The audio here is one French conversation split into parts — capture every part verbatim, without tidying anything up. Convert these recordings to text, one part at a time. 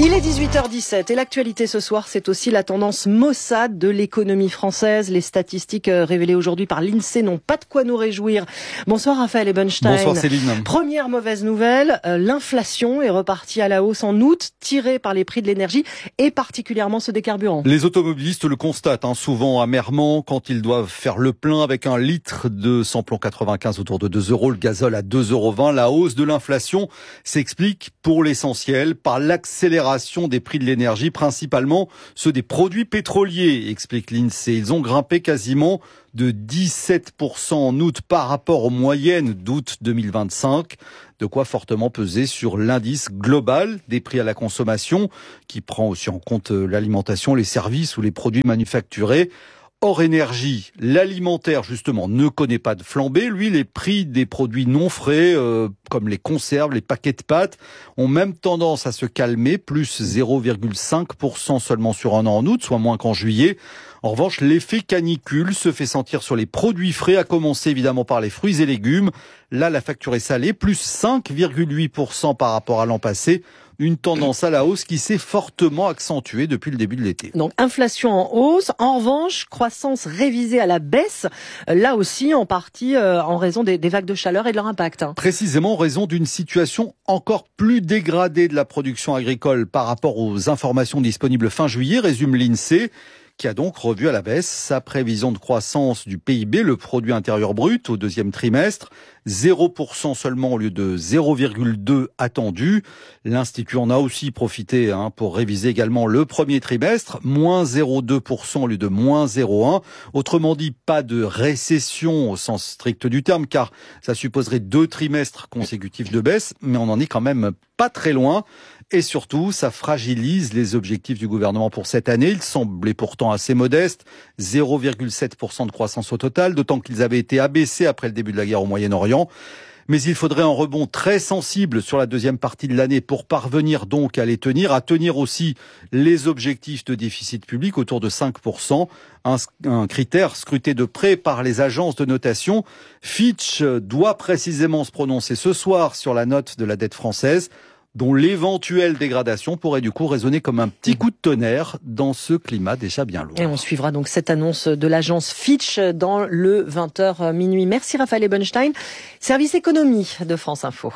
Il est dix-huit heures dix-sept et l'actualité ce soir, c'est aussi la tendance maussade de l'économie française. Les statistiques révélées aujourd'hui par l'INSEE n'ont pas de quoi nous réjouir. Bonsoir Raphaël Ebenstein. Bonsoir Céline. Première mauvaise nouvelle, euh, l'inflation est repartie à la hausse en août, tirée par les prix de l'énergie et particulièrement ceux des carburants. Les automobilistes le constatent hein, souvent amèrement quand ils doivent faire le plein avec un litre de samplon quatre-vingt-quinze autour de deux euros, le gazole à deux euros vingt. La hausse de l'inflation s'explique pour l'essentiel par l'accélération des prix de l'énergie, principalement ceux des produits pétroliers, explique l'INSEE. Ils ont grimpé quasiment de dix-sept pour cent en août par rapport aux moyennes d'août deux mille vingt-cinq, de quoi fortement peser sur l'indice global des prix à la consommation, qui prend aussi en compte l'alimentation, les services ou les produits manufacturés. Hors énergie, l'alimentaire justement ne connaît pas de flambée. Lui, les prix des produits non frais, euh, comme les conserves, les paquets de pâtes, ont même tendance à se calmer, plus zéro virgule cinq pour cent seulement sur un an en août, soit moins qu'en juillet. En revanche, l'effet canicule se fait sentir sur les produits frais, à commencer évidemment par les fruits et légumes. Là, la facture est salée, plus cinq virgule huit pour cent par rapport à l'an passé. Une tendance à la hausse qui s'est fortement accentuée depuis le début de l'été. Donc inflation en hausse, en revanche, croissance révisée à la baisse, là aussi en partie euh, en raison des, des vagues de chaleur et de leur impact. Hein. Précisément en raison d'une situation encore plus dégradée de la production agricole par rapport aux informations disponibles fin juillet, résume l'INSEE, qui a donc revu à la baisse sa prévision de croissance du P I B, le produit intérieur brut, au deuxième trimestre. zéro pour cent seulement au lieu de zéro virgule deux attendu. L'Institut en a aussi profité hein, pour réviser également le premier trimestre, moins zéro virgule deux pour cent au lieu de moins zéro virgule un. Autrement dit, pas de récession au sens strict du terme, car ça supposerait deux trimestres consécutifs de baisse, mais on n'en est quand même pas très loin. Et surtout, ça fragilise les objectifs du gouvernement pour cette année. Ils semblaient pourtant assez modestes, zéro virgule sept pour cent de croissance au total, d'autant qu'ils avaient été abaissés après le début de la guerre au Moyen-Orient. Mais il faudrait un rebond très sensible sur la deuxième partie de l'année pour parvenir donc à les tenir, à tenir aussi les objectifs de déficit public autour de cinq pour cent, un, un critère scruté de près par les agences de notation. Fitch doit précisément se prononcer ce soir sur la note de la dette française, dont l'éventuelle dégradation pourrait du coup résonner comme un petit coup de tonnerre dans ce climat déjà bien lourd. Et on suivra donc cette annonce de l'agence Fitch dans le vingt heures minuit. Merci Raphaël Ebenstein, service économie de France Info.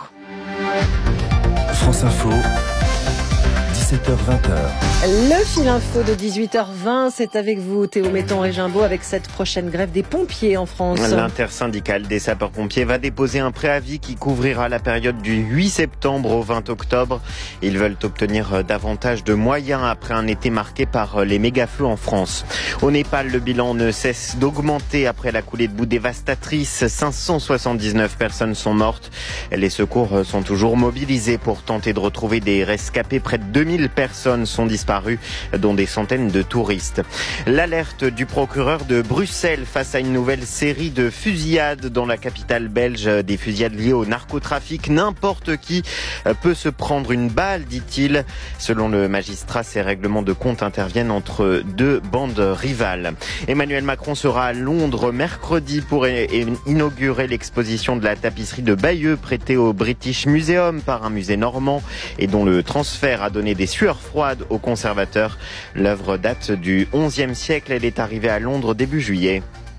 France Info, dix-sept heures vingt. Le fil info de dix-huit heures vingt, c'est avec vous Théo Metton-Régimbaud avec cette prochaine grève des pompiers en France. L'intersyndicale des sapeurs-pompiers va déposer un préavis qui couvrira la période du huit septembre au vingt octobre. Ils veulent obtenir davantage de moyens après un été marqué par les méga-feux en France. Au Népal, le bilan ne cesse d'augmenter après la coulée de boue dévastatrice. cinq cent soixante-dix-neuf personnes sont mortes. Les secours sont toujours mobilisés pour tenter de retrouver des rescapés. Près de deux mille personnes sont disparues, dont des centaines de touristes. L'alerte du procureur de Bruxelles face à une nouvelle série de fusillades dans la capitale belge, des fusillades liées au narcotrafic. N'importe qui peut se prendre une balle, dit-il. Selon le magistrat, ces règlements de compte interviennent entre deux bandes rivales. Emmanuel Macron sera à Londres mercredi pour inaugurer l'exposition de la tapisserie de Bayeux prêtée au British Museum par un musée normand et dont le transfert a donné des sueurs froides aux conservateurs. L'œuvre date du onzième siècle. Elle est arrivée à Londres début juillet.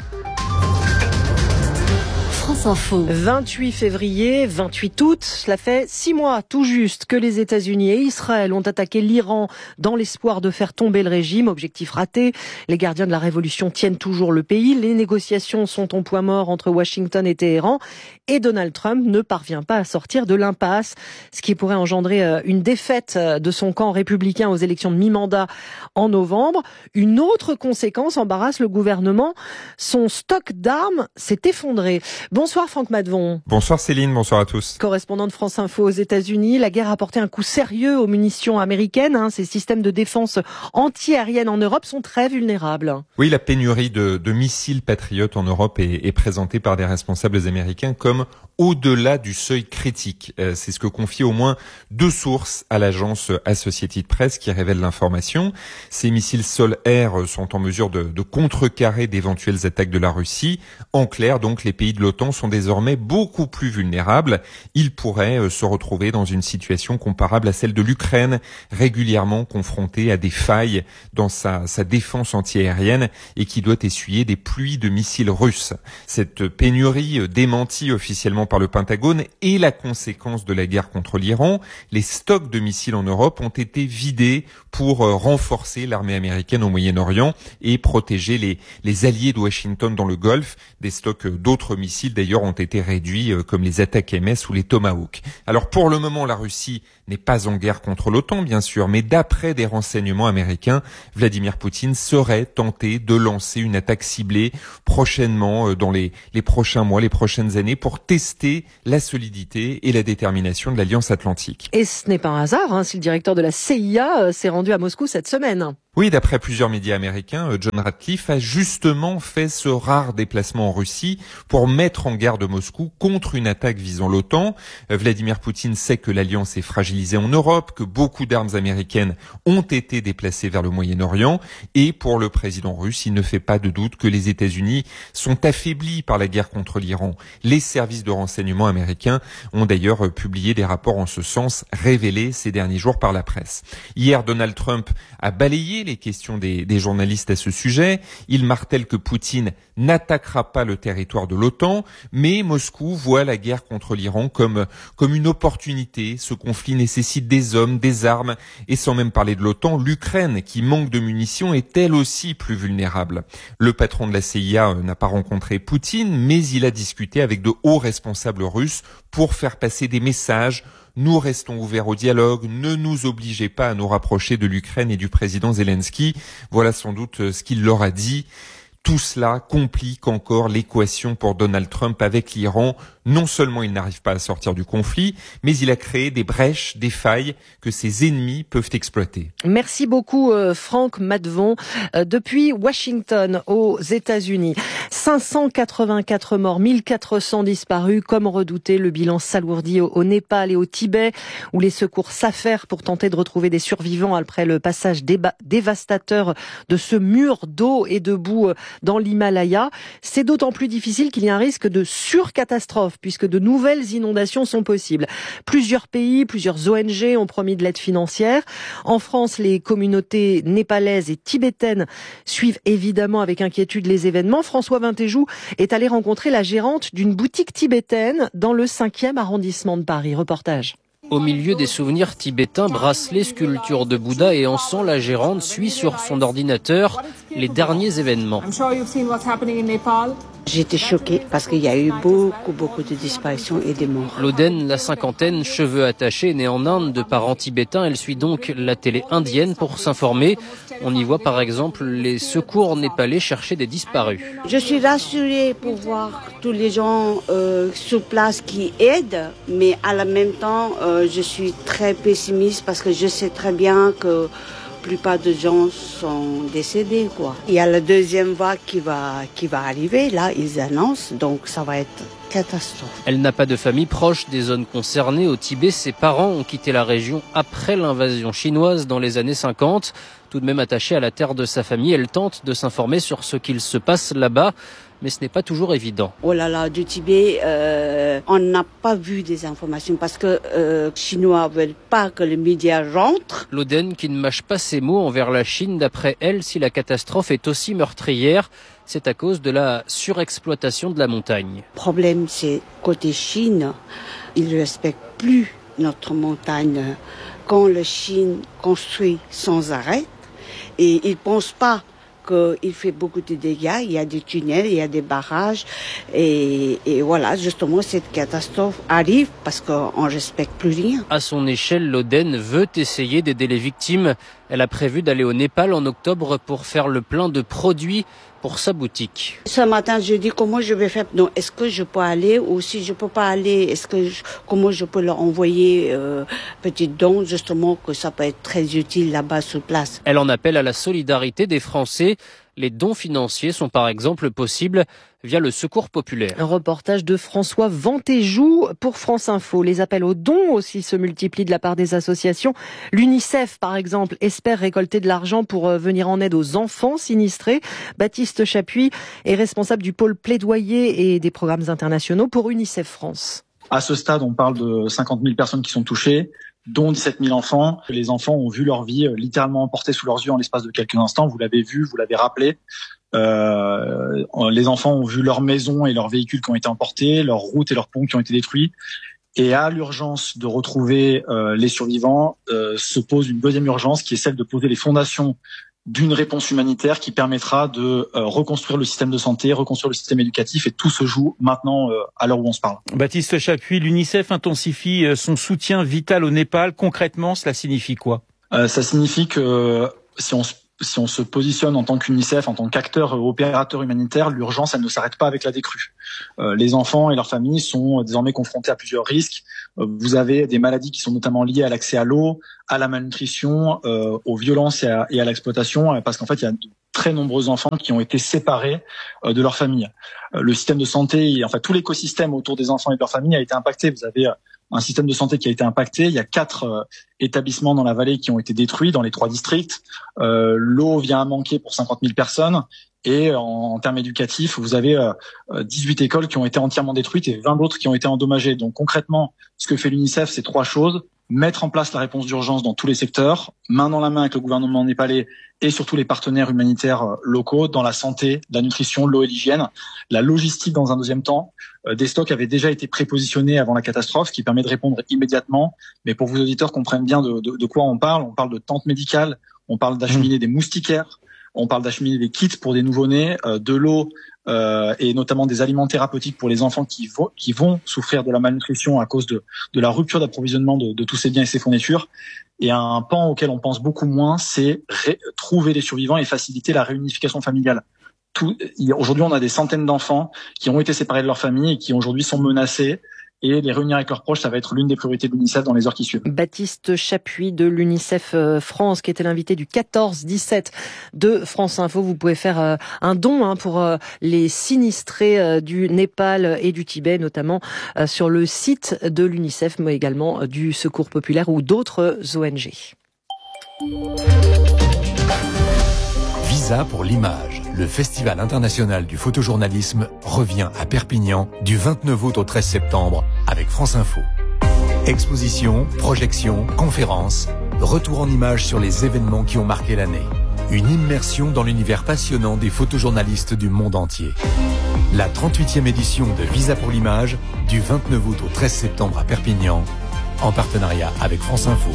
France Info. vingt-huit février, vingt-huit août, cela fait six mois tout juste que les États-Unis et Israël ont attaqué l'Iran dans l'espoir de faire tomber le régime. Objectif raté. Les gardiens de la révolution tiennent toujours le pays. Les négociations sont en point mort entre Washington et Téhéran. Et Donald Trump ne parvient pas à sortir de l'impasse, ce qui pourrait engendrer une défaite de son camp républicain aux élections de mi-mandat en novembre. Une autre conséquence embarrasse le gouvernement. Son stock d'armes s'est effondré. Bonsoir Franck Madvon. Bonsoir Céline, bonsoir à tous. Correspondant de France Info aux États-Unis, la guerre a porté un coup sérieux aux munitions américaines. Hein. Ces systèmes de défense anti-aérienne en Europe sont très vulnérables. Oui, la pénurie de, de missiles Patriot en Europe est, est présentée par des responsables américains comme au-delà du seuil critique. Euh, c'est ce que confient au moins deux sources à l'agence Associated Press qui révèle l'information. Ces missiles sol-air sont en mesure de, de contrecarrer d'éventuelles attaques de la Russie. En clair, donc, les pays de l'OTAN sont sont désormais beaucoup plus vulnérables. Ils pourraient se retrouver dans une situation comparable à celle de l'Ukraine, régulièrement confrontée à des failles dans sa, sa défense antiaérienne et qui doit essuyer des pluies de missiles russes. Cette pénurie, démentie officiellement par le Pentagone, est la conséquence de la guerre contre l'Iran. Les stocks de missiles en Europe ont été vidés pour renforcer l'armée américaine au Moyen-Orient et protéger les, les alliés de Washington dans le Golfe. Des stocks d'autres missiles d'ailleurs ont été réduits, comme les attaques M S ou les Tomahawk. Alors pour le moment, la Russie n'est pas en guerre contre l'OTAN, bien sûr, mais d'après des renseignements américains, Vladimir Poutine serait tenté de lancer une attaque ciblée prochainement, dans les, les prochains mois, les prochaines années, pour tester la solidité et la détermination de l'Alliance Atlantique. Et ce n'est pas un hasard, hein, si le directeur de la C I A s'est rendu à Moscou cette semaine. Oui, d'après plusieurs médias américains, John Ratcliffe a justement fait ce rare déplacement en Russie pour mettre en garde Moscou contre une attaque visant l'OTAN. Vladimir Poutine sait que l'alliance est fragilisée en Europe, que beaucoup d'armes américaines ont été déplacées vers le Moyen-Orient, et pour le président russe, il ne fait pas de doute que les États-Unis sont affaiblis par la guerre contre l'Iran. Les services de renseignement américains ont d'ailleurs publié des rapports en ce sens, révélés ces derniers jours par la presse. Hier, Donald Trump a balayé les questions des, des journalistes à ce sujet. Il martèle que Poutine n'attaquera pas le territoire de l'OTAN, mais Moscou voit la guerre contre l'Iran comme, comme une opportunité. Ce conflit nécessite des hommes, des armes, et sans même parler de l'OTAN, l'Ukraine, qui manque de munitions, est elle aussi plus vulnérable. Le patron de la C I A n'a pas rencontré Poutine, mais il a discuté avec de hauts responsables russes pour faire passer des messages. Nous restons ouverts au dialogue, ne nous obligez pas à nous rapprocher de l'Ukraine et du président Zelensky. Voilà sans doute ce qu'il leur a dit. Tout cela complique encore l'équation pour Donald Trump avec l'Iran. Non seulement il n'arrive pas à sortir du conflit, mais il a créé des brèches, des failles que ses ennemis peuvent exploiter. Merci beaucoup Franck Maddevon depuis Washington aux États-Unis. cinq cent quatre-vingt-quatre morts, mille quatre cents disparus, comme redouté. Le bilan s'alourdit au Népal et au Tibet, où les secours s'affairent pour tenter de retrouver des survivants après le passage déba- dévastateur de ce mur d'eau et de boue dans l'Himalaya. C'est d'autant plus difficile qu'il y a un risque de surcatastrophe, puisque de nouvelles inondations sont possibles. Plusieurs pays, plusieurs O N G ont promis de l'aide financière. En France, les communautés népalaises et tibétaines suivent évidemment avec inquiétude les événements. François Vintéjou est allé rencontrer la gérante d'une boutique tibétaine dans le cinquième arrondissement de Paris. Reportage. Au milieu des souvenirs tibétains, bracelets, sculptures de Bouddha et encens, la gérante suit sur son ordinateur les derniers événements. J'étais choquée parce qu'il y a eu beaucoup, beaucoup de disparitions et de morts. Loden, la cinquantaine, cheveux attachés, née en Inde de parents tibétains, elle suit donc la télé indienne pour s'informer. On y voit par exemple les secours népalais chercher des disparus. Je suis rassurée pour voir tous les gens euh, sur place qui aident, mais à la même temps, euh, je suis très pessimiste parce que je sais très bien que la plupart de gens sont décédés, quoi. Il y a la deuxième vague qui va, qui va arriver, là, ils annoncent, donc ça va être catastrophe. Elle n'a pas de famille proche des zones concernées. Au Tibet, ses parents ont quitté la région après l'invasion chinoise dans les années cinquante. Tout de même attachée à la terre de sa famille, elle tente de s'informer sur ce qu'il se passe là-bas. Mais ce n'est pas toujours évident. Oh là là, du Tibet, euh, on n'a pas vu des informations parce que euh, les Chinois veulent pas que les médias rentrent. Loden qui ne mâche pas ses mots envers la Chine. D'après elle, si la catastrophe est aussi meurtrière, c'est à cause de la surexploitation de la montagne. Le problème, c'est côté Chine, ils ne respectent plus notre montagne. Quand la Chine construit sans arrêt, et ils ne pensent pas qu'il fait beaucoup de dégâts, il y a des tunnels, il y a des barrages, et, et voilà, justement, cette catastrophe arrive parce qu'on ne respecte plus rien. À son échelle, Loden veut essayer d'aider les victimes. Elle a prévu d'aller au Népal en octobre pour faire le plein de produits pour sa boutique. Ce matin, je dis comment je vais faire. Non, est-ce que je peux aller ou si je peux pas aller, est-ce que je, comment je peux leur envoyer euh, petite don justement que ça peut être très utile là-bas sur place. Elle en appelle à la solidarité des Français. Les dons financiers sont par exemple possibles via le Secours populaire. Un reportage de François Ventéjou pour France Info. Les appels aux dons aussi se multiplient de la part des associations. L'UNICEF, par exemple, espère récolter de l'argent pour venir en aide aux enfants sinistrés. Baptiste Chapuis est responsable du pôle plaidoyer et des programmes internationaux pour UNICEF France. À ce stade, on parle de cinquante mille personnes qui sont touchées, dont dix-sept mille enfants. Les enfants ont vu leur vie littéralement emportée sous leurs yeux en l'espace de quelques instants. Vous l'avez vu, vous l'avez rappelé. Euh, les enfants ont vu leurs maisons et leurs véhicules qui ont été emportés, leurs routes et leurs ponts qui ont été détruits. Et à l'urgence de retrouver euh, les survivants, euh, se pose une deuxième urgence qui est celle de poser les fondations d'une réponse humanitaire qui permettra de euh, reconstruire le système de santé, reconstruire le système éducatif, et tout se joue maintenant euh, à l'heure où on se parle. Baptiste Chapuis, l'UNICEF intensifie son soutien vital au Népal. Concrètement, cela signifie quoi ? euh, Ça signifie que si on se Si on se positionne en tant qu'UNICEF, en tant qu'acteur opérateur humanitaire, l'urgence, elle ne s'arrête pas avec la décrue. Euh, les enfants et leurs familles sont désormais confrontés à plusieurs risques. Euh, vous avez des maladies qui sont notamment liées à l'accès à l'eau, à la malnutrition, euh, aux violences et à, et à l'exploitation, euh, parce qu'en fait, il y a de très nombreux enfants qui ont été séparés euh, de leur famille. Euh, le système de santé, en fait, tout l'écosystème autour des enfants et de leur famille a été impacté. Vous avez euh, un système de santé qui a été impacté. Il y a quatre euh, établissements dans la vallée qui ont été détruits dans les trois districts. Euh, l'eau vient à manquer pour cinquante mille personnes. Et en, en termes éducatifs, vous avez euh, dix-huit écoles qui ont été entièrement détruites et vingt d'autres qui ont été endommagées. Donc concrètement, ce que fait l'UNICEF, c'est trois choses. Mettre en place la réponse d'urgence dans tous les secteurs, main dans la main avec le gouvernement népalais et surtout les partenaires humanitaires locaux dans la santé, la nutrition, l'eau et l'hygiène. La logistique dans un deuxième temps. Euh, des stocks avaient déjà été prépositionnés avant la catastrophe, ce qui permet de répondre immédiatement. Mais pour que vos auditeurs comprennent bien de, de, de quoi on parle, on parle de tentes médicales, on parle d'acheminer mmh. des moustiquaires, on parle d'acheminer des kits pour des nouveau-nés, euh, de l'eau, Euh, et notamment des aliments thérapeutiques pour les enfants qui, vo- qui vont souffrir de la malnutrition à cause de, de la rupture d'approvisionnement de, de tous ces biens et ces fournitures. Et un pan auquel on pense beaucoup moins, c'est ré- trouver les survivants et faciliter la réunification familiale. Tout, y, aujourd'hui, on a des centaines d'enfants qui ont été séparés de leur famille et qui aujourd'hui sont menacés. Et les réunir avec leurs proches, ça va être l'une des priorités de l'UNICEF dans les heures qui suivent. Baptiste Chapuis de l'UNICEF France, qui était l'invité du quatorze dix-sept de France Info. Vous pouvez faire un don hein, pour les sinistrés du Népal et du Tibet, notamment sur le site de l'UNICEF, mais également du Secours populaire ou d'autres O N G. Visa pour l'image. Le Festival international du photojournalisme revient à Perpignan du vingt-neuf août au treize septembre avec France Info. Expositions, projections, conférences, retour en images sur les événements qui ont marqué l'année. Une immersion dans l'univers passionnant des photojournalistes du monde entier. La trente-huitième édition de Visa pour l'image du vingt-neuf août au treize septembre à Perpignan, en partenariat avec France Info.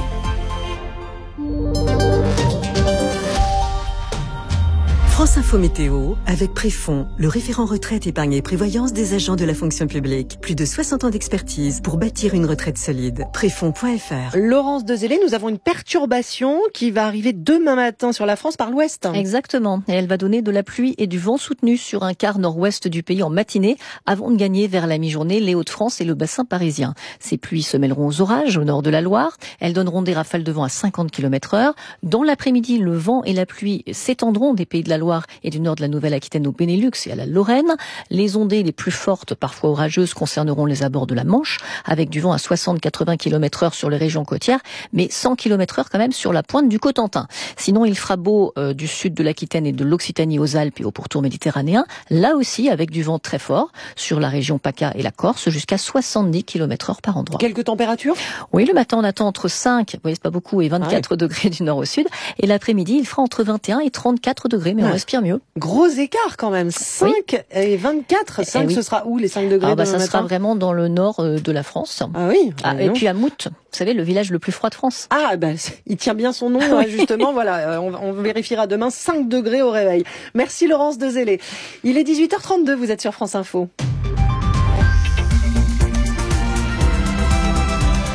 France Info Météo avec Préfond, le référent retraite, épargne et prévoyance des agents de la fonction publique. Plus de soixante ans d'expertise pour bâtir une retraite solide. Préfond point f r. Laurence Dezellé, nous avons une perturbation qui va arriver demain matin sur la France par l'ouest. Exactement. Et elle va donner de la pluie et du vent soutenu sur un quart nord-ouest du pays en matinée avant de gagner vers la mi-journée les Hauts-de-France et le bassin parisien. Ces pluies se mêleront aux orages au nord de la Loire. Elles donneront des rafales de vent à cinquante kilomètres heure. Dans l'après-midi, le vent et la pluie s'étendront des pays de la Loire et du nord de la Nouvelle-Aquitaine au Benelux et à la Lorraine. Les ondées les plus fortes, parfois orageuses, concerneront les abords de la Manche, avec du vent à soixante à quatre-vingts kilomètres heure sur les régions côtières, mais cent kilomètres heure quand même sur la pointe du Cotentin. Sinon, il fera beau euh, du sud de l'Aquitaine et de l'Occitanie aux Alpes et au pourtour méditerranéen, là aussi avec du vent très fort sur la région PACA et la Corse, jusqu'à soixante-dix kilomètres heure par endroit. Quelques températures ? Oui, le matin on attend entre cinq, vous voyez c'est pas beaucoup, et vingt-quatre ah oui. degrés du nord au sud, et l'après-midi il fera entre vingt et un et trente-quatre degrés, mais ouais. on respire mieux. Gros écart quand même, cinq oui. et vingt-quatre. cinq, oui. ce sera où les cinq degrés ah bah, Ça matin sera vraiment dans le nord de la France. Ah oui. Ah, et puis à Mout, vous savez, le village le plus froid de France. Ah ben, bah, il tient bien son nom, oui. justement. Voilà, on, on vérifiera demain, cinq degrés au réveil. Merci Laurence Dezellé. Il est dix-huit heures trente-deux, vous êtes sur France Info.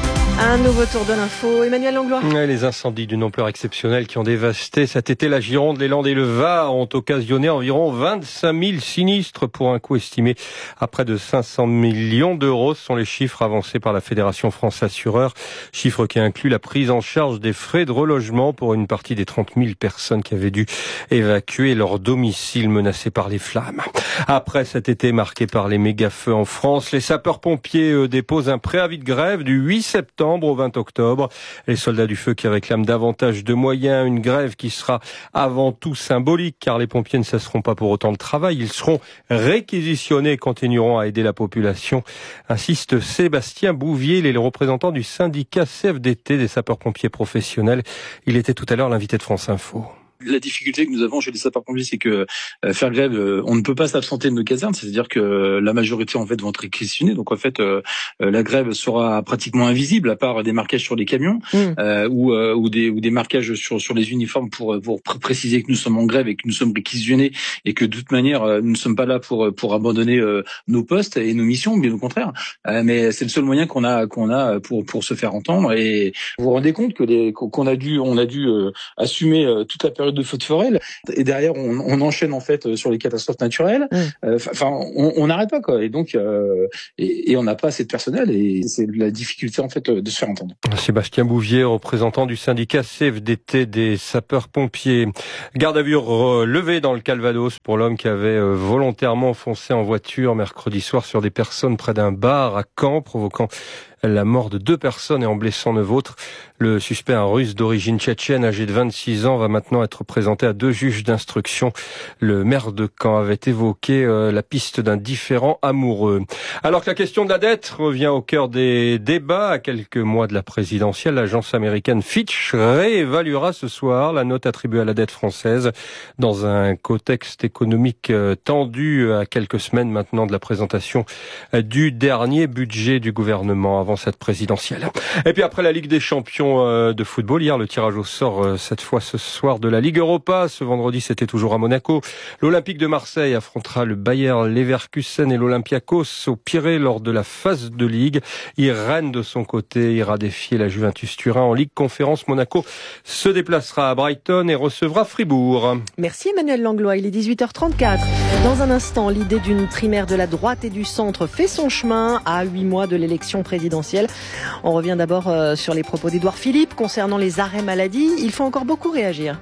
Un nouveau tour de l'info. Emmanuel Langlois. Ouais, les incendies d'une ampleur exceptionnelle qui ont dévasté cet été la Gironde, les Landes et le Var ont occasionné environ vingt-cinq mille sinistres pour un coût estimé à près de cinq cents millions d'euros. Ce sont les chiffres avancés par la Fédération France Assureurs. Chiffre qui inclut la prise en charge des frais de relogement pour une partie des trente mille personnes qui avaient dû évacuer leur domicile menacé par les flammes. Après cet été marqué par les méga-feux en France, les sapeurs-pompiers eux, déposent un préavis de grève du huit septembre au vingt octobre. Les soldats du feu qui réclament davantage de moyens, une grève qui sera avant tout symbolique car les pompiers ne cesseront pas pour autant le travail. Ils seront réquisitionnés et continueront à aider la population, insiste Sébastien Bouvier, il est le représentant du syndicat C F D T des sapeurs-pompiers professionnels. Il était tout à l'heure l'invité de France Info. La difficulté que nous avons chez les sapeurs-pompiers, c'est que euh, faire grève, euh, on ne peut pas s'absenter de nos casernes, c'est-à-dire que euh, la majorité en fait vont être réquisitionnés. Donc en fait, euh, euh, la grève sera pratiquement invisible à part des marquages sur les camions mmh. euh, ou, euh, ou des ou des marquages sur sur les uniformes pour pour pr- préciser que nous sommes en grève et que nous sommes réquisitionnés et que de toute manière euh, nous ne sommes pas là pour pour abandonner euh, nos postes et nos missions, bien au contraire. Euh, mais c'est le seul moyen qu'on a qu'on a pour pour se faire entendre. Et vous vous rendez compte que les qu'on a dû on a dû euh, assumer euh, toute la période de feux de forêt et derrière on, on enchaîne en fait sur les catastrophes naturelles. Enfin, mmh. euh, on n'arrête pas quoi. Et donc euh, et, et on n'a pas assez de personnel et c'est la difficulté en fait de se faire entendre. Sébastien Bouvier, représentant du syndicat C F D T des sapeurs-pompiers. Garde à vue levée dans le Calvados pour l'homme qui avait volontairement foncé en voiture mercredi soir sur des personnes près d'un bar à Caen, provoquant la mort de deux personnes et en blessant neuf autres. Le suspect, un russe d'origine tchétchène, âgé de vingt-six ans, va maintenant être présenté à deux juges d'instruction. Le maire de Caen avait évoqué euh, la piste d'un différend amoureux. Alors que la question de la dette revient au cœur des débats, à quelques mois de la présidentielle, l'agence américaine Fitch réévaluera ce soir la note attribuée à la dette française dans un contexte économique tendu à quelques semaines maintenant de la présentation du dernier budget du gouvernement avant cette présidentielle. Et puis après la Ligue des Champions de football, hier le tirage au sort cette fois ce soir de la Ligue Europa. Ce vendredi c'était toujours à Monaco. L'Olympique de Marseille affrontera le Bayer Leverkusen et l'Olympiakos au Pirée lors de la phase de Ligue. Et Rennes de son côté ira défier la Juventus Turin en Ligue Conférence. Monaco se déplacera à Brighton et recevra Fribourg. Merci Emmanuel Langlois, il est dix-huit heures trente-quatre. Dans un instant, l'idée d'une primaire de la droite et du centre fait son chemin à huit mois de l'élection présidentielle. On revient d'abord sur les propos d'Édouard Philippe concernant les arrêts maladie. Il faut encore beaucoup réagir.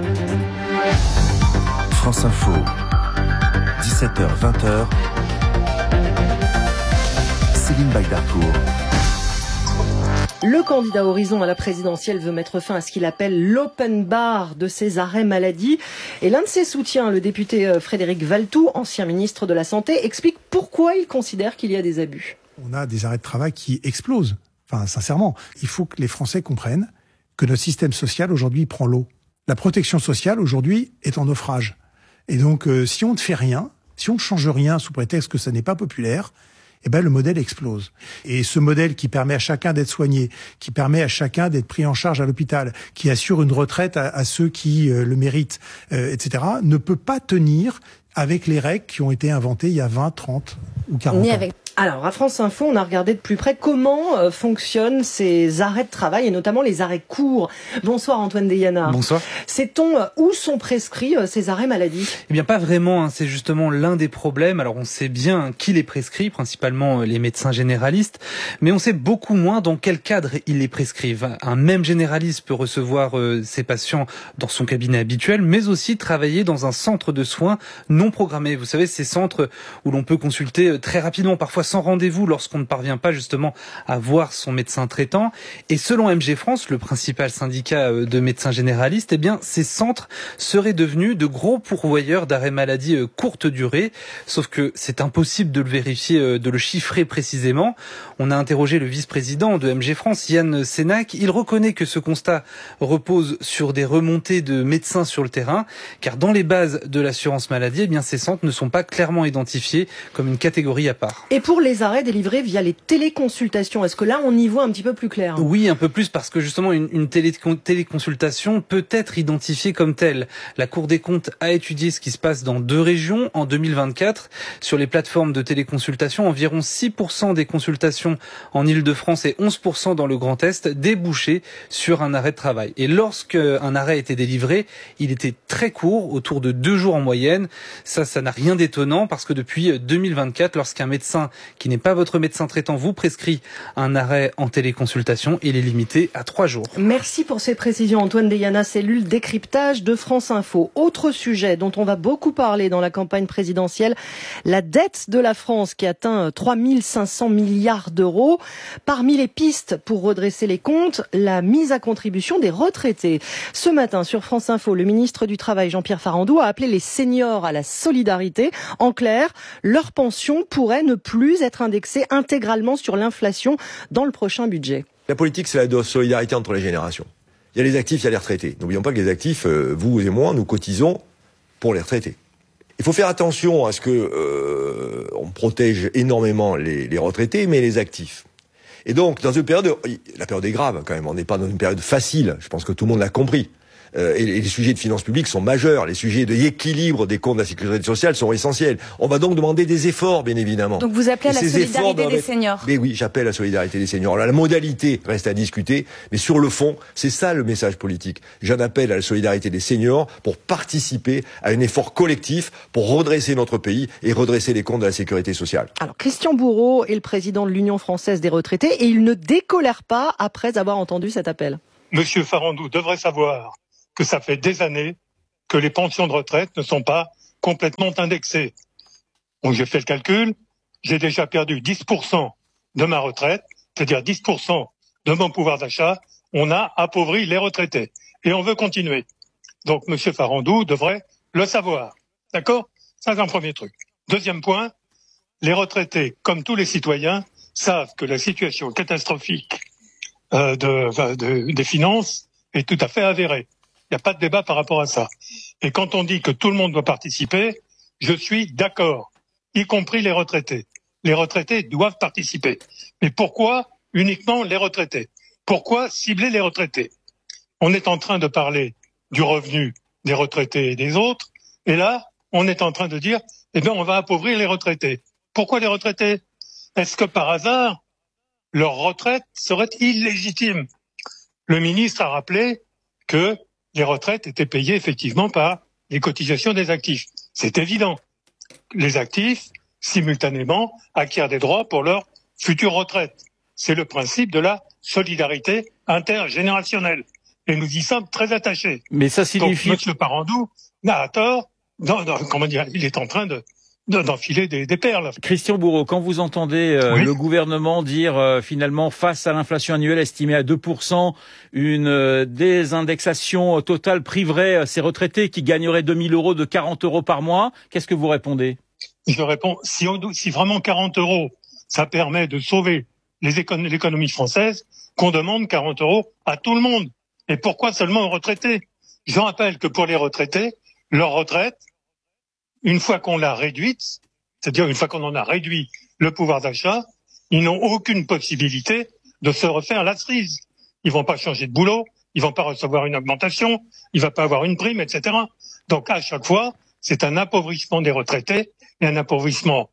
France Info, dix-sept heures vingt. Céline Baydarcourt. Le candidat Horizon à la présidentielle veut mettre fin à ce qu'il appelle l'open bar de ces arrêts maladie. Et l'un de ses soutiens, le député Frédéric Valletoux, ancien ministre de la Santé, explique pourquoi il considère qu'il y a des abus. On a des arrêts de travail qui explosent. Enfin, sincèrement, il faut que les Français comprennent que notre système social aujourd'hui prend l'eau. La protection sociale aujourd'hui est en naufrage. Et donc, euh, si on ne fait rien, si on ne change rien sous prétexte que ça n'est pas populaire, eh ben le modèle explose. Et ce modèle qui permet à chacun d'être soigné, qui permet à chacun d'être pris en charge à l'hôpital, qui assure une retraite à, à ceux qui euh, le méritent, euh, et cetera, ne peut pas tenir avec les règles qui ont été inventées il y a vingt, trente ou quarante Ni ans. avec... Alors, à France Info, on a regardé de plus près comment euh, fonctionnent ces arrêts de travail et notamment les arrêts courts. Bonsoir Antoine Deyana. Bonsoir. Sait-on euh, où sont prescrits euh, ces arrêts maladie ? Eh bien, pas vraiment. Hein. C'est justement l'un des problèmes. Alors, on sait bien qui les prescrit, principalement euh, les médecins généralistes, mais on sait beaucoup moins dans quel cadre ils les prescrivent. Un même généraliste peut recevoir euh, ses patients dans son cabinet habituel, mais aussi travailler dans un centre de soins non programmé. Vous savez, ces centres où l'on peut consulter euh, très rapidement, parfois sans rendez-vous lorsqu'on ne parvient pas justement à voir son médecin traitant. Et selon M G France, le principal syndicat de médecins généralistes, eh bien, ces centres seraient devenus de gros pourvoyeurs d'arrêts maladie courte durée. Sauf que c'est impossible de le vérifier, de le chiffrer précisément. On a interrogé le vice-président de M G France, Yann Sénac. Il reconnaît que ce constat repose sur des remontées de médecins sur le terrain, car dans les bases de l'assurance maladie, eh bien, ces centres ne sont pas clairement identifiés comme une catégorie à part. Et pour pour les arrêts délivrés via les téléconsultations. Est-ce que là, on y voit un petit peu plus clair? Oui, un peu plus, parce que justement, une, une télé, téléconsultation peut être identifiée comme telle. La Cour des comptes a étudié ce qui se passe dans deux régions en deux mille vingt-quatre. Sur les plateformes de téléconsultation, environ six pour cent des consultations en Île-de-France et onze pour cent dans le Grand Est débouchaient sur un arrêt de travail. Et lorsque un arrêt était délivré, il était très court, autour de deux jours en moyenne. Ça, ça n'a rien d'étonnant, parce que depuis deux mille vingt-quatre, lorsqu'un médecin qui n'est pas votre médecin traitant vous prescrit un arrêt en téléconsultation, il est limité à trois jours. Merci pour ces précisions, Antoine Deyana, cellule décryptage de France Info. Autre sujet dont on va beaucoup parler dans la campagne présidentielle, la dette de la France qui atteint trois mille cinq cents milliards d'euros. Parmi les pistes pour redresser les comptes, la mise à contribution des retraités. Ce matin, sur France Info, le ministre du Travail, Jean-Pierre Farandou, a appelé les seniors à la solidarité. En clair, leur pension pourrait ne plus être indexée intégralement sur l'inflation dans le prochain budget. La politique, c'est la solidarité entre les générations. Il y a les actifs, il y a les retraités. N'oublions pas que les actifs, euh, vous et moi, nous cotisons pour les retraités. Il faut faire attention à ce que euh, on protège énormément les, les retraités, mais les actifs. Et donc, dans une période, la période est grave quand même. On n'est pas dans une période facile. Je pense que tout le monde l'a compris. Euh, et les sujets de finances publiques sont majeurs. Les sujets de l'équilibre des comptes de la sécurité sociale sont essentiels. On va donc demander des efforts, bien évidemment. Donc vous appelez à la solidarité des seniors. Mais oui, j'appelle à la solidarité des seniors. Alors, la modalité reste à discuter, mais sur le fond, c'est ça le message politique. J'en appelle à la solidarité des seniors pour participer à un effort collectif pour redresser notre pays et redresser les comptes de la sécurité sociale. Alors, Christian Bourreau est le président de l'Union française des retraités et il ne décolère pas après avoir entendu cet appel. Monsieur Farandou devrait savoir que ça fait des années que les pensions de retraite ne sont pas complètement indexées. Donc j'ai fait le calcul, j'ai déjà perdu dix pour cent de ma retraite, c'est-à-dire dix pour cent de mon pouvoir d'achat. On a appauvri les retraités et on veut continuer. Donc monsieur Farandou devrait le savoir. D'accord ? Ça c'est un premier truc. Deuxième point, les retraités, comme tous les citoyens, savent que la situation catastrophique euh, de, de, des finances est tout à fait avérée. Il n'y a pas de débat par rapport à ça. Et quand on dit que tout le monde doit participer, je suis d'accord, y compris les retraités. Les retraités doivent participer. Mais pourquoi uniquement les retraités ? Pourquoi cibler les retraités ? On est en train de parler du revenu des retraités et des autres, et là, on est en train de dire, eh bien, on va appauvrir les retraités. Pourquoi les retraités ? Est-ce que par hasard, leur retraite serait illégitime ? Le ministre a rappelé que les retraites étaient payées effectivement par les cotisations des actifs. C'est évident. Les actifs, simultanément, acquièrent des droits pour leur future retraite. C'est le principe de la solidarité intergénérationnelle. Et nous y sommes très attachés. Mais ça signifie... Donc, M. Farandou n'a tort, non, non, comment dire, il est en train de... d'enfiler des, des perles. Christian Bourreau, quand vous entendez euh, oui. le gouvernement dire euh, finalement face à l'inflation annuelle estimée à deux pour cent, une euh, désindexation totale priverait euh, ces retraités qui gagneraient deux mille euros de quarante euros par mois, qu'est-ce que vous répondez ? Je réponds, si, on, si vraiment quarante euros, ça permet de sauver les écon- l'économie française, qu'on demande quarante euros à tout le monde. Et pourquoi seulement aux retraités ? Je rappelle que pour les retraités, leur retraite, une fois qu'on l'a réduite, c'est-à-dire une fois qu'on en a réduit le pouvoir d'achat, ils n'ont aucune possibilité de se refaire la cerise. Ils vont pas changer de boulot, ils vont pas recevoir une augmentation, il va pas avoir une prime, et cetera. Donc à chaque fois, c'est un appauvrissement des retraités et un appauvrissement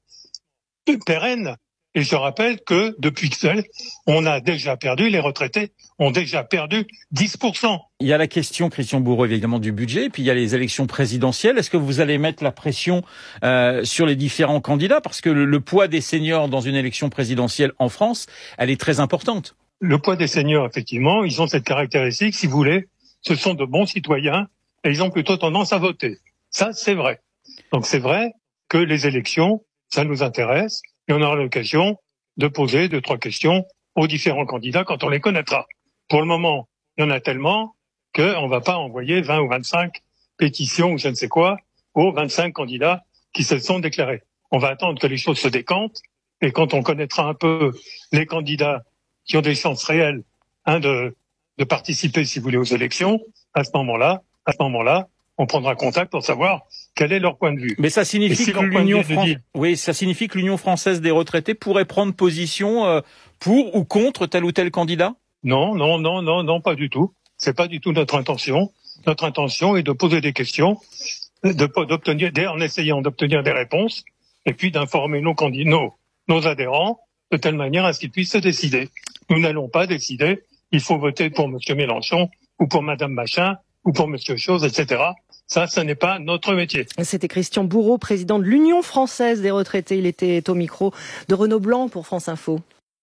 pérenne. Et je rappelle que depuis que on a déjà perdu, les retraités ont déjà perdu dix pour cent. Il y a la question, Christian Bourreau, évidemment, du budget, puis il y a les élections présidentielles. Est-ce que vous allez mettre la pression euh, sur les différents candidats ? Parce que le, le poids des seniors dans une élection présidentielle en France, elle est très importante. Le poids des seniors, effectivement, ils ont cette caractéristique, si vous voulez, ce sont de bons citoyens et ils ont plutôt tendance à voter. Ça, c'est vrai. Donc c'est vrai que les élections, ça nous intéresse. Et on aura l'occasion de poser deux, trois questions aux différents candidats quand on les connaîtra. Pour le moment, il y en a tellement qu'on ne va pas envoyer vingt ou vingt-cinq pétitions ou je ne sais quoi aux vingt-cinq candidats qui se sont déclarés. On va attendre que les choses se décantent et quand on connaîtra un peu les candidats qui ont des chances réelles hein, de, de participer, si vous voulez, aux élections, à ce moment-là, à ce moment-là, on prendra contact pour savoir quel est leur point de vue. Mais ça signifie si que l'Union Fran... dit... oui, ça signifie que l'Union française des retraités pourrait prendre position euh, pour ou contre tel ou tel candidat? Non, non, non, non, non, pas du tout. C'est pas du tout notre intention. Notre intention est de poser des questions, de, d'obtenir, en essayant d'obtenir des réponses, et puis d'informer nos candidats, nos, nos adhérents, de telle manière à ce qu'ils puissent se décider. Nous n'allons pas décider, il faut voter pour M. Mélenchon, ou pour Mme Machin, ou pour M. Chose, et cetera. Ça, ce n'est pas notre métier. C'était Christian Bourreau, président de l'Union française des retraités. Il était au micro de Renaud Blanc pour France Info.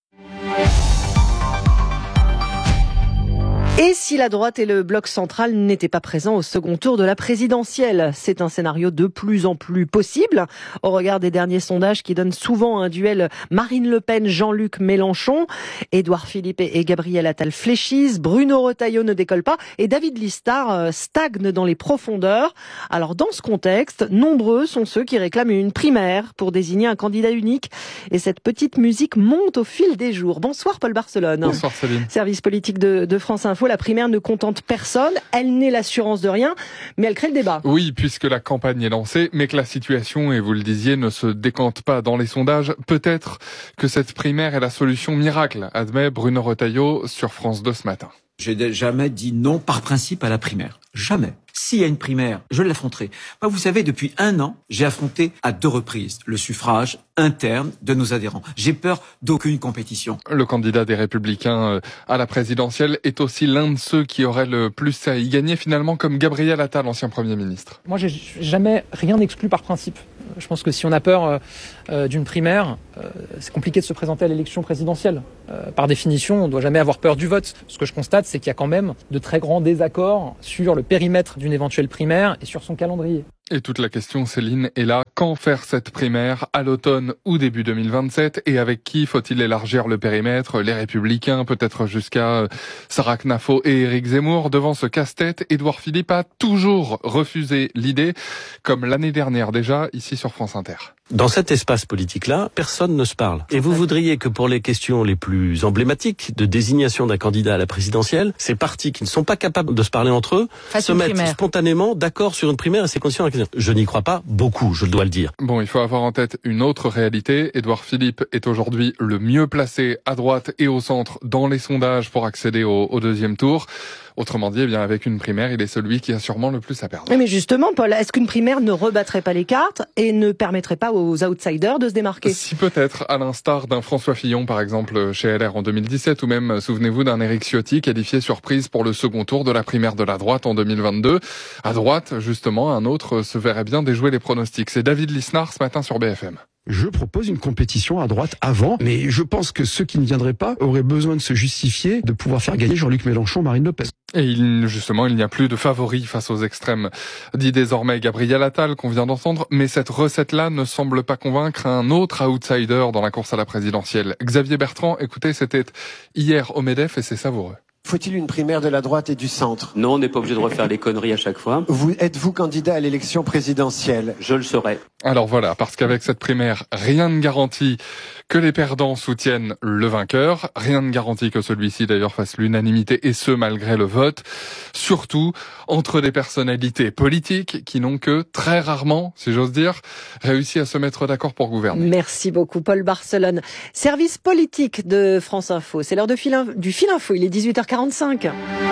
Et si la droite et le bloc central n'étaient pas présents au second tour de la présidentielle? C'est un scénario de plus en plus possible au regard des derniers sondages qui donnent souvent un duel Marine Le Pen, Jean-Luc Mélenchon. Édouard Philippe et Gabriel Attal fléchissent, Bruno Retailleau ne décolle pas et David Listard stagne dans les profondeurs. Alors dans ce contexte, nombreux sont ceux qui réclament une primaire pour désigner un candidat unique. Et cette petite musique monte au fil des jours. Bonsoir Paul Barcelone. Bonsoir Céline. Service politique de, de France Info. La primaire ne contente personne, elle n'est l'assurance de rien, mais elle crée le débat. Oui, puisque la campagne est lancée, mais que la situation, et vous le disiez, ne se décante pas dans les sondages, peut-être que cette primaire est la solution miracle, admet Bruno Retailleau sur France deux ce matin. J'ai jamais dit non par principe à la primaire. Jamais. S'il y a une primaire, je l'affronterai. Moi, vous savez, depuis un an, j'ai affronté à deux reprises le suffrage interne de nos adhérents. J'ai peur d'aucune compétition. Le candidat des Républicains à la présidentielle est aussi l'un de ceux qui auraient le plus à y gagner, finalement, comme Gabriel Attal, l'ancien Premier ministre. Moi, j'ai jamais rien exclu par principe. Je pense que si on a peur euh, d'une primaire, euh, c'est compliqué de se présenter à l'élection présidentielle. Euh, par définition, on ne doit jamais avoir peur du vote. Ce que je constate, c'est qu'il y a quand même de très grands désaccords sur le périmètre d'une éventuelle primaire et sur son calendrier. Et toute la question, Céline, est là. Quand faire cette primaire? À l'automne ou début deux mille vingt-sept? Et avec qui faut-il élargir le périmètre? Les Républicains, peut-être jusqu'à Sarah Knafo et Éric Zemmour. Devant ce casse-tête, Édouard Philippe a toujours refusé l'idée, comme l'année dernière déjà, ici sur France Inter. Dans cet espace politique-là, personne ne se parle. Et vous voudriez que pour les questions les plus emblématiques de désignation d'un candidat à la présidentielle, ces partis qui ne sont pas capables de se parler entre eux Fasse se mettent primaire. spontanément d'accord sur une primaire et ses conditions. Je n'y crois pas beaucoup, je dois le dire. Bon, il faut avoir en tête une autre réalité. Édouard Philippe est aujourd'hui le mieux placé à droite et au centre dans les sondages pour accéder au, au deuxième tour. Autrement dit, eh bien, avec une primaire, il est celui qui a sûrement le plus à perdre. Mais justement, Paul, est-ce qu'une primaire ne rebattrait pas les cartes et ne permettrait pas aux outsiders de se démarquer? Si peut-être, à l'instar d'un François Fillon, par exemple, chez L R en deux mille dix-sept, ou même, souvenez-vous, d'un Éric Ciotti qualifié surprise pour le second tour de la primaire de la droite en deux mille vingt-deux. À droite, justement, un autre se verrait bien déjouer les pronostics. C'est David Lisnard ce matin sur B F M. Je propose une compétition à droite avant, mais je pense que ceux qui ne viendraient pas auraient besoin de se justifier, de pouvoir faire gagner Jean-Luc Mélenchon, Marine Le Pen. Et il, justement, il n'y a plus de favoris face aux extrêmes, dit désormais Gabriel Attal, qu'on vient d'entendre, mais cette recette-là ne semble pas convaincre un autre outsider dans la course à la présidentielle. Xavier Bertrand, écoutez, c'était hier au MEDEF et c'est savoureux. Faut-il une primaire de la droite et du centre? Non, on n'est pas obligé de refaire les conneries à chaque fois. Vous êtes-vous candidat à l'élection présidentielle? Je le serai. Alors voilà, parce qu'avec cette primaire, rien ne garantit que les perdants soutiennent le vainqueur. Rien ne garantit que celui-ci d'ailleurs fasse l'unanimité, et ce malgré le vote. Surtout entre des personnalités politiques qui n'ont que très rarement, si j'ose dire, réussi à se mettre d'accord pour gouverner. Merci beaucoup Paul Barcelone. Service politique de France Info. C'est l'heure de fil, du Fil Info. Il est dix-huit heures quarante-cinq.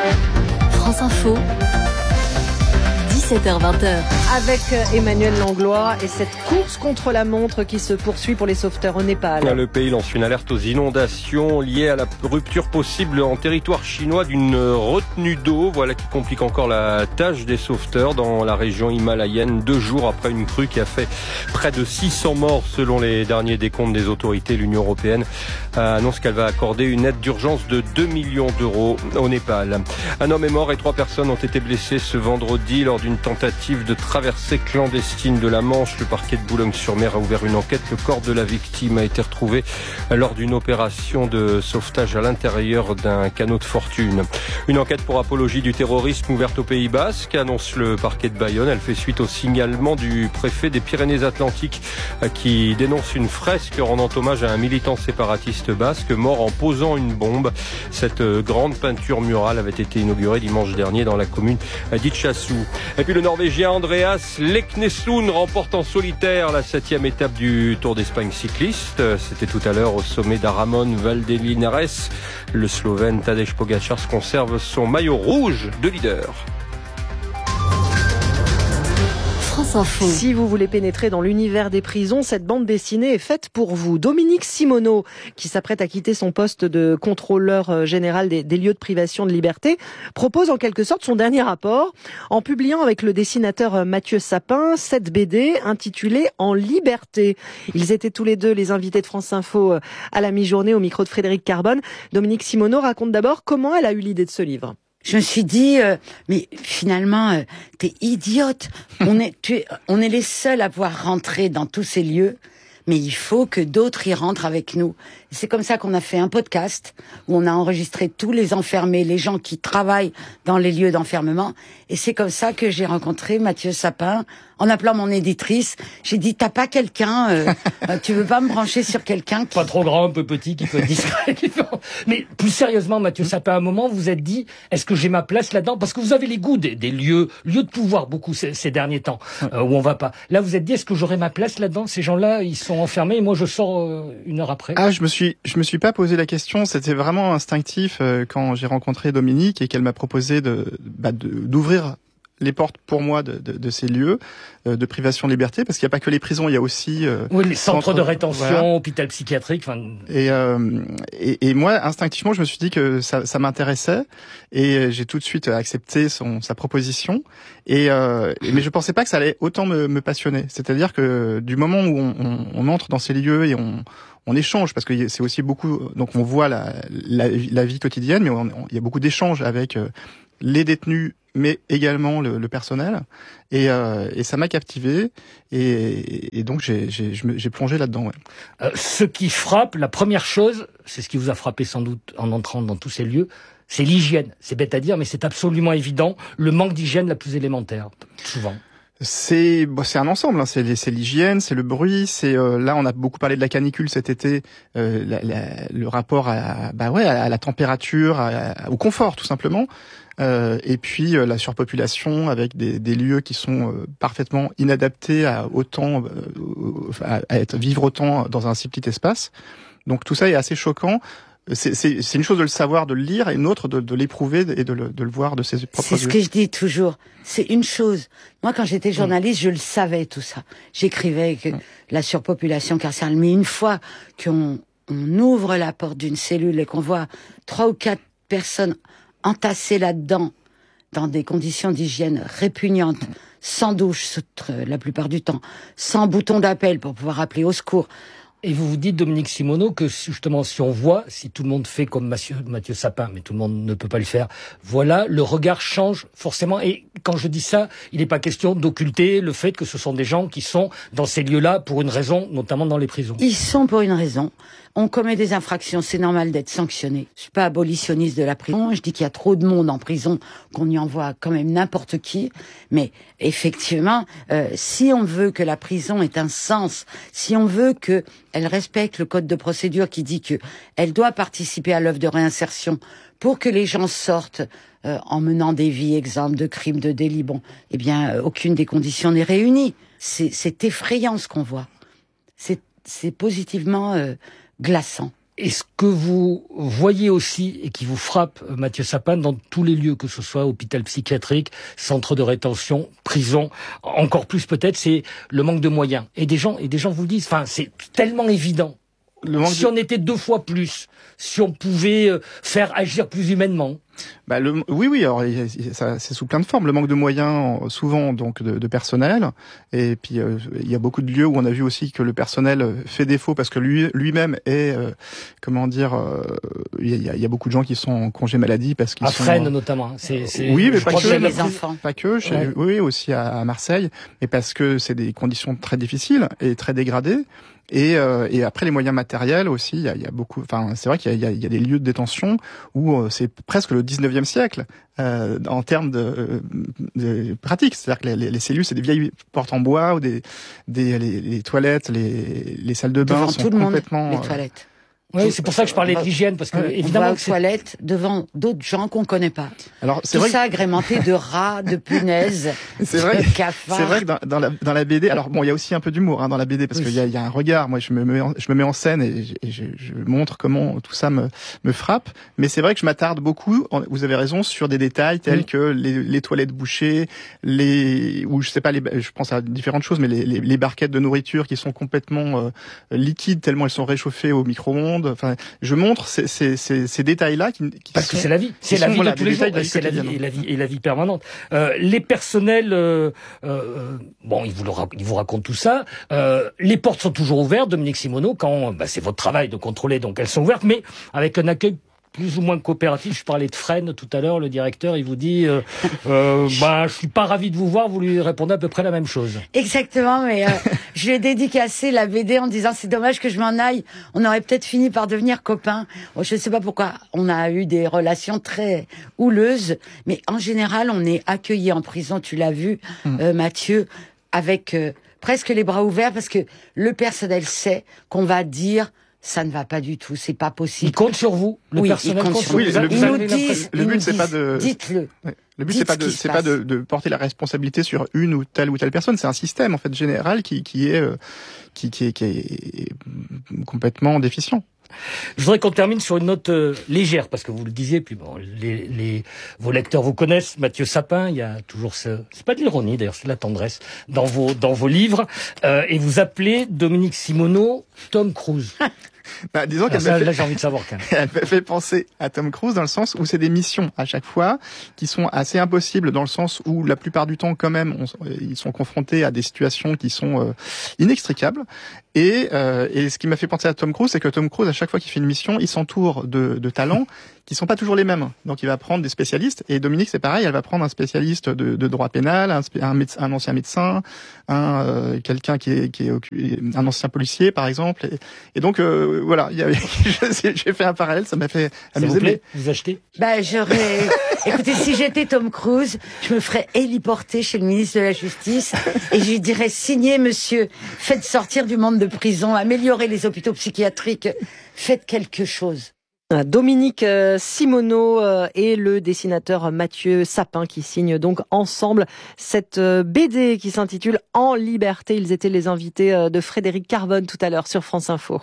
France Info. dix-sept heures vingt. Avec Emmanuel Langlois et cette course contre la montre qui se poursuit pour les sauveteurs au Népal. Le pays lance une alerte aux inondations liées à la rupture possible en territoire chinois d'une retenue d'eau. Voilà qui complique encore la tâche des sauveteurs dans la région himalayenne, deux jours après une crue qui a fait près de six cents morts selon les derniers décomptes des autorités. L'Union européenne annonce qu'elle va accorder une aide d'urgence de deux millions d'euros au Népal. Un homme est mort et trois personnes ont été blessées ce vendredi lors d'une tentative de traversée traversée clandestine de la Manche. Le parquet de Boulogne-sur-Mer a ouvert une enquête. Le corps de la victime a été retrouvé lors d'une opération de sauvetage à l'intérieur d'un canot de fortune. Une enquête pour apologie du terrorisme ouverte au Pays Basque, annonce le parquet de Bayonne. Elle fait suite au signalement du préfet des Pyrénées-Atlantiques qui dénonce une fresque rendant hommage à un militant séparatiste basque mort en posant une bombe. Cette grande peinture murale avait été inaugurée dimanche dernier dans la commune d'Itchassou. Et puis le Norvégien Andreas Leknesund remporte en solitaire la septième étape du Tour d'Espagne cycliste. C'était tout à l'heure au sommet d'Aramon Valdelinares. Le Slovène Tadej Pogačar conserve son maillot rouge de leader. Si vous voulez pénétrer dans l'univers des prisons, cette bande dessinée est faite pour vous. Dominique Simoneau, qui s'apprête à quitter son poste de contrôleur général des, des lieux de privation de liberté, propose en quelque sorte son dernier rapport en publiant avec le dessinateur Mathieu Sapin cette B D intitulée « En liberté ». Ils étaient tous les deux les invités de France Info à la mi-journée au micro de Frédéric Carbone. Dominique Simoneau raconte d'abord comment elle a eu l'idée de ce livre. Je me suis dit, euh, mais finalement, euh, t'es idiote. On est, tu, on est les seuls à pouvoir rentrer dans tous ces lieux, mais il faut que d'autres y rentrent avec nous. Et c'est comme ça qu'on a fait un podcast où on a enregistré tous les enfermés, les gens qui travaillent dans les lieux d'enfermement. Et c'est comme ça que j'ai rencontré Mathieu Sapin. En appelant mon éditrice, j'ai dit, t'as pas quelqu'un, euh, tu veux pas me brancher sur quelqu'un qui... Pas trop grand, un peu petit, qui peut être discret. Mais plus sérieusement, Mathieu Sapin, à un moment, vous vous êtes dit, est-ce que j'ai ma place là-dedans? Parce que vous avez les goûts des, des lieux, lieux de pouvoir beaucoup ces, ces derniers temps, euh, où on va pas. Là, vous vous êtes dit, est-ce que j'aurai ma place là-dedans? Ces gens-là, ils sont enfermés et moi, je sors euh, une heure après. Ah, je me suis, je me suis pas posé la question. C'était vraiment instinctif euh, quand j'ai rencontré Dominique et qu'elle m'a proposé de, bah, de, d'ouvrir les portes pour moi de, de, de ces lieux euh, de privation de liberté, parce qu'il n'y a pas que les prisons, il y a aussi euh, oui, les centres, centres de rétention, voilà. Hôpital psychiatrique. Fin... Et, euh, et et moi instinctivement je me suis dit que ça, ça m'intéressait et j'ai tout de suite accepté son sa proposition. Et euh, mais je pensais pas que ça allait autant me, me passionner. C'est-à-dire que du moment où on, on, on entre dans ces lieux et on on échange, parce que c'est aussi beaucoup, donc on voit la la, la vie quotidienne, mais on, on, il y a beaucoup d'échanges avec euh, les détenus, mais également le, le personnel, et, euh, et ça m'a captivé, et, et donc j'ai, j'ai, j'ai plongé là-dedans. Ouais. Euh, ce qui frappe, la première chose, c'est ce qui vous a frappé sans doute en entrant dans tous ces lieux, c'est l'hygiène. C'est bête à dire, mais c'est absolument évident, le manque d'hygiène la plus élémentaire, souvent. C'est bon, c'est un ensemble, hein. c'est, c'est l'hygiène, c'est le bruit, c'est euh, là on a beaucoup parlé de la canicule cet été, euh, la, la, le rapport à bah ouais à la température, à, à, au confort tout simplement. Euh, et puis euh, la surpopulation avec des, des lieux qui sont euh, parfaitement inadaptés à autant euh, à, à être vivre autant dans un si petit espace. Donc tout ça est assez choquant. C'est, c'est, c'est une chose de le savoir, de le lire, et une autre de, de l'éprouver et de le, de le voir de ses propres yeux. C'est ce que je dis toujours. C'est une chose. Moi, quand j'étais journaliste, mmh. je le savais tout ça. J'écrivais que mmh. la surpopulation carcérale. Mais une fois qu'on on ouvre la porte d'une cellule et qu'on voit trois ou quatre personnes entassées là-dedans, dans des conditions d'hygiène répugnantes, mmh. sans douche la plupart du temps, sans bouton d'appel pour pouvoir appeler au secours. Et vous vous dites, Dominique Simoneau, que justement, si on voit, si tout le monde fait comme Mathieu, Mathieu Sapin, mais tout le monde ne peut pas le faire, voilà, le regard change forcément. Et quand je dis ça, il n'est pas question d'occulter le fait que ce sont des gens qui sont dans ces lieux-là pour une raison, notamment dans les prisons. Ils sont pour une raison. On commet des infractions, c'est normal d'être sanctionné. Je suis pas abolitionniste de la prison, je dis qu'il y a trop de monde en prison, qu'on y envoie quand même n'importe qui. Mais effectivement, euh, si on veut que la prison ait un sens, si on veut que elle respecte le code de procédure qui dit que elle doit participer à l'œuvre de réinsertion pour que les gens sortent euh, en menant des vies exemptes de crimes, de délits, bon, eh bien, euh, aucune des conditions n'est réunie. C'est, c'est effrayant ce qu'on voit. C'est, c'est positivement euh, glaçant. Est-ce que vous voyez aussi, et qui vous frappe, Mathieu Sapin, dans tous les lieux, que ce soit hôpital psychiatrique, centre de rétention, prison, encore plus peut-être, c'est le manque de moyens. Et des gens, et des gens vous le disent, enfin, c'est tellement évident. Si de... on était deux fois plus, si on pouvait faire agir plus humainement. Bah le, oui, oui. Alors ça, c'est sous plein de formes. Le manque de moyens, souvent donc de, de personnel, et puis euh, il y a beaucoup de lieux où on a vu aussi que le personnel fait défaut parce que lui lui-même est, euh, comment dire, euh, il y, a, il y a beaucoup de gens qui sont en congé maladie parce qu'ils à sont. À Fresnes notamment. C'est, c'est, oui, mais pas que chez les enfants. Pas que. Chez, ouais. Oui, aussi à, à Marseille, mais parce que c'est des conditions très difficiles et très dégradées. Et, euh, et après les moyens matériels aussi, il y a, il y a beaucoup. Enfin, c'est vrai qu'il y a, il y a des lieux de détention où euh, c'est presque le dix-neuvième siècle euh, en termes de, de pratique. C'est-à-dire que les, les cellules, c'est des vieilles portes en bois ou des, des les, les toilettes, les, les salles de bain devant sont tout le complètement. monde, les toilettes. Oui, c'est pour ça que je parlais de l'hygiène, parce que évidemment, on va aux toilettes devant d'autres gens qu'on connaît pas. Alors c'est tout vrai ça que... agrémenté de rats, de punaises, c'est vrai, de cafards. C'est vrai que dans, dans la dans la B D, alors bon, il y a aussi un peu d'humour hein, dans la B D parce oui. qu'il y a, il y a un regard. Moi, je me mets en, je me mets en scène et, je, et je, je montre comment tout ça me me frappe. Mais c'est vrai que je m'attarde beaucoup. Vous avez raison sur des détails tels oui. que les, les toilettes bouchées, les ou je sais pas, les, je pense à différentes choses, mais les, les, les barquettes de nourriture qui sont complètement euh, liquides tellement elles sont réchauffées au micro-ondes. Enfin, je montre ces, ces, ces, ces détails-là qui, qui parce sont, que c'est la vie, c'est la vie de tous les jours, c'est la vie et la vie et la vie permanente. Euh, les personnels, euh, euh, bon, ils vous le, ils vous racontent tout ça. Euh, les portes sont toujours ouvertes, Dominique Simoneau, quand bah, c'est votre travail de contrôler, donc elles sont ouvertes, mais avec un accueil plus ou moins coopératif. Je parlais de Fresnes tout à l'heure, le directeur, il vous dit euh, euh, bah, je suis pas ravi de vous voir, vous lui répondez à peu près la même chose. Exactement, mais euh, je lui ai dédicacé la B D en disant c'est dommage que je m'en aille, on aurait peut-être fini par devenir copains. Bon, je ne sais pas pourquoi, on a eu des relations très houleuses, mais en général, on est accueillis en prison, tu l'as vu, mmh. euh, Mathieu, avec euh, presque les bras ouverts, parce que le personnel sait qu'on va dire ça ne va pas du tout, c'est pas possible. Il compte sur vous, le oui, personnel compte sur vous. Oui, le, ils nous disent, le but c'est pas de dites-le. Le but c'est pas de c'est pas de, de porter la responsabilité sur une ou telle ou telle personne, c'est un système en fait général qui qui est euh, qui qui est, qui est complètement déficient. Je voudrais qu'on termine sur une note euh, légère, parce que vous le disiez, puis bon, les, les, vos lecteurs vous connaissent, Mathieu Sapin, il y a toujours ce, c'est pas de l'ironie d'ailleurs, c'est de la tendresse dans vos, dans vos livres, euh, et vous appelez Dominique Simoneau Tom Cruise. Bah, disons qu'elle ça, me fait... là, j'ai envie de savoir quand même. Elle me fait penser à Tom Cruise dans le sens où c'est des missions à chaque fois qui sont assez impossibles, dans le sens où la plupart du temps quand même on, ils sont confrontés à des situations qui sont euh, inextricables. Et, euh, et ce qui m'a fait penser à Tom Cruise, c'est que Tom Cruise, à chaque fois qu'il fait une mission, il s'entoure de, de talents qui sont pas toujours les mêmes. Donc il va prendre des spécialistes. Et Dominique, c'est pareil, elle va prendre un spécialiste de, de droit pénal, un, un, médecin, un ancien médecin, un euh, quelqu'un qui est, qui est un ancien policier, par exemple. Et, et donc euh, voilà, il y a, j'ai fait un parallèle, ça m'a fait amuser. Vous plaît, vous achetez? Bah j'aurais. Écoutez, si j'étais Tom Cruise, je me ferais héliporter chez le ministre de la Justice et je lui dirais signez, monsieur, faites sortir du monde de prison, améliorez les hôpitaux psychiatriques, faites quelque chose. Dominique Simoneau et le dessinateur Mathieu Sapin qui signent donc ensemble cette B D qui s'intitule En liberté. Ils étaient les invités de Frédéric Carbone tout à l'heure sur France Info.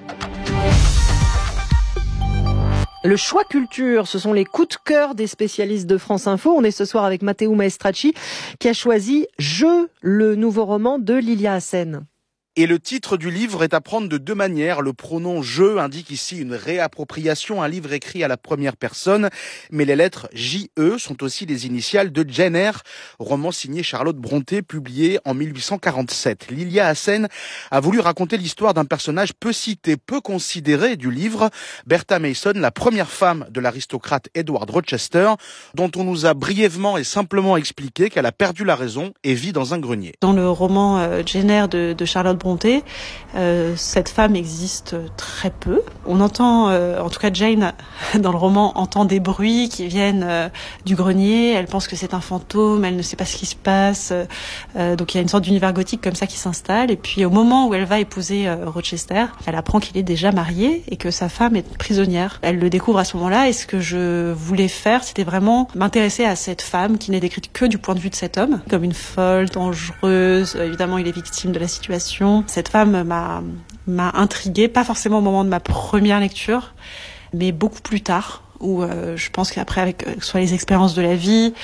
Le choix culture, ce sont les coups de cœur des spécialistes de France Info. On est ce soir avec Matteo Maestracci qui a choisi Je, le nouveau roman de Lilia Hassen. Et le titre du livre est à prendre de deux manières. Le pronom « je » indique ici une réappropriation, un livre écrit à la première personne. Mais les lettres J E sont aussi les initiales de Jane Eyre, roman signé Charlotte Brontë, publié en mille huit cent quarante-sept. Lilia Hassen a voulu raconter l'histoire d'un personnage peu cité, peu considéré du livre, Bertha Mason, la première femme de l'aristocrate Edward Rochester, dont on nous a brièvement et simplement expliqué qu'elle a perdu la raison et vit dans un grenier. Dans le roman euh, Jane Eyre de, de Charlotte Brontë, euh, cette femme existe très peu. On entend, euh, en tout cas Jane, dans le roman, entend des bruits qui viennent euh, du grenier. Elle pense que c'est un fantôme, elle ne sait pas ce qui se passe. Euh, donc il y a une sorte d'univers gothique comme ça qui s'installe. Et puis au moment où elle va épouser euh, Rochester, elle apprend qu'il est déjà marié et que sa femme est prisonnière. Elle le découvre à ce moment-là. Et ce que je voulais faire, c'était vraiment m'intéresser à cette femme qui n'est décrite que du point de vue de cet homme, comme une folle, dangereuse. Évidemment, il est victime de la situation. Cette femme m'a, m'a intriguée, pas forcément au moment de ma première lecture, mais beaucoup plus tard, où euh, je pense qu'après, avec euh, soit les expériences de la vie,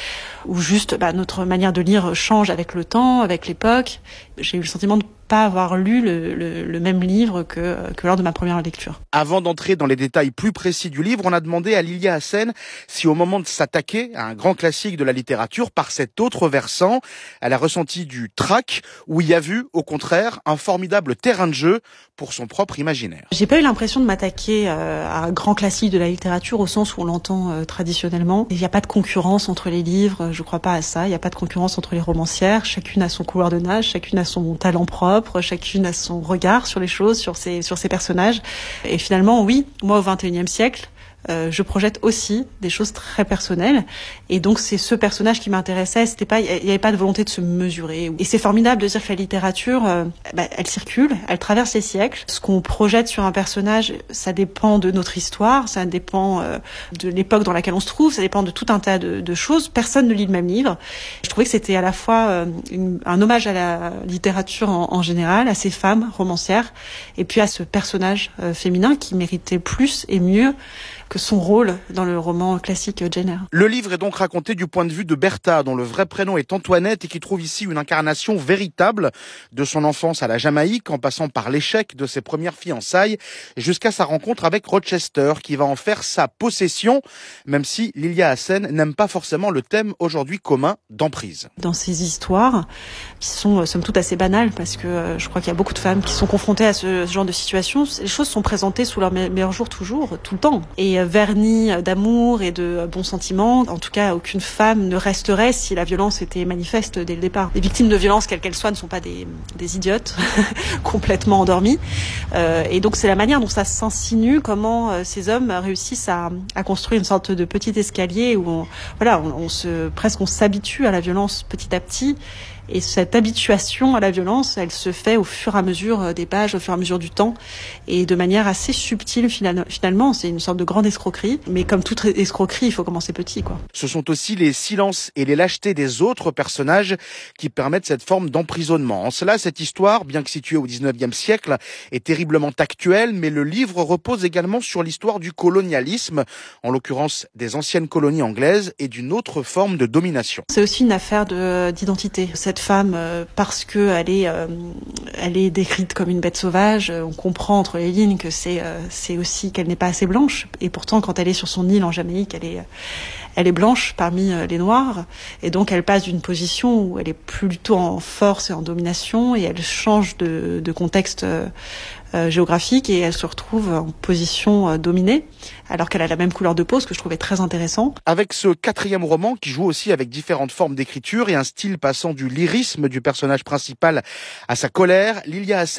ou juste bah, notre manière de lire change avec le temps, avec l'époque. J'ai eu le sentiment de pas avoir lu le, le, le même livre que, que lors de ma première lecture. Avant d'entrer dans les détails plus précis du livre, on a demandé à Lilia Hassen si au moment de s'attaquer à un grand classique de la littérature par cet autre versant, elle a ressenti du trac ou y a vu, au contraire, un formidable terrain de jeu pour son propre imaginaire. J'ai pas eu l'impression de m'attaquer euh, à un grand classique de la littérature au sens où on l'entend euh, traditionnellement. Il n'y a pas de concurrence entre les livres, je crois pas à ça. Il n'y a pas de concurrence entre les romancières. Chacune a son couleur de nage, chacune a son talent propre, chacune a son regard sur les choses, sur ses, sur ses personnages. Et finalement, oui, moi au vingt et unième siècle, Euh, je projette aussi des choses très personnelles, et donc c'est ce personnage qui m'intéressait. C'était pas, il n'y avait pas de volonté de se mesurer. Et c'est formidable de dire que la littérature, euh, bah, elle circule, elle traverse les siècles. Ce qu'on projette sur un personnage, ça dépend de notre histoire, ça dépend euh, de l'époque dans laquelle on se trouve, ça dépend de tout un tas de, de choses. Personne ne lit le même livre. Je trouvais que c'était à la fois euh, une, un hommage à la littérature en, en général, à ces femmes romancières, et puis à ce personnage euh, féminin qui méritait plus et mieux que son rôle dans le roman classique Jane Eyre. Le livre est donc raconté du point de vue de Bertha, dont le vrai prénom est Antoinette et qui trouve ici une incarnation véritable de son enfance à la Jamaïque, en passant par l'échec de ses premières fiançailles jusqu'à sa rencontre avec Rochester, qui va en faire sa possession, même si Lilia Hassen n'aime pas forcément le thème aujourd'hui commun d'emprise. Dans ces histoires, qui sont somme toute assez banales, parce que euh, je crois qu'il y a beaucoup de femmes qui sont confrontées à ce, ce genre de situation, les choses sont présentées sous leur me- meilleur jour toujours, tout le temps. Et vernis d'amour et de bons sentiments. En tout cas, aucune femme ne resterait si la violence était manifeste dès le départ. Les victimes de violence, quelles qu'elles soient, ne sont pas des, des idiotes complètement endormies. Euh, et donc, c'est la manière dont ça s'insinue, comment euh, ces hommes réussissent à, à construire une sorte de petit escalier où on, voilà, on, on se, presque on s'habitue à la violence petit à petit. Et cette habituation à la violence, elle se fait au fur et à mesure des pages, au fur et à mesure du temps, et de manière assez subtile finalement. C'est une sorte de grande escroquerie, mais comme toute escroquerie, il faut commencer petit, quoi. Ce sont aussi les silences et les lâchetés des autres personnages qui permettent cette forme d'emprisonnement. En cela, cette histoire, bien que située au dix-neuvième siècle, est terriblement actuelle, mais le livre repose également sur l'histoire du colonialisme, en l'occurrence des anciennes colonies anglaises, et d'une autre forme de domination. C'est aussi une affaire de, d'identité. Cette femme, euh, parce que elle est, euh, elle est décrite comme une bête sauvage, euh, on comprend entre les lignes que c'est, euh, c'est aussi qu'elle n'est pas assez blanche. Et pourtant, quand elle est sur son île en Jamaïque, elle est, elle est blanche parmi euh, les Noirs. Et donc, elle passe d'une position où elle est plutôt en force et en domination, et elle change de, de contexte euh, euh, géographique, et elle se retrouve en position euh, dominée, alors qu'elle a la même couleur de peau, ce que je trouvais très intéressant. Avec ce quatrième roman qui joue aussi avec différentes formes d'écriture et un style passant du lyrisme du personnage principal à sa colère, Lilia Hassen